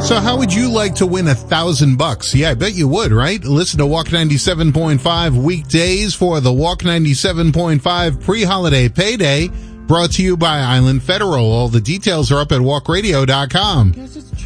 So how would you like to win $1,000? Yeah, I bet you would, right? Listen to Walk 97.5 weekdays for the Walk 97.5 pre-holiday payday, brought to you by Island Federal. All the details are up at walkradio.com.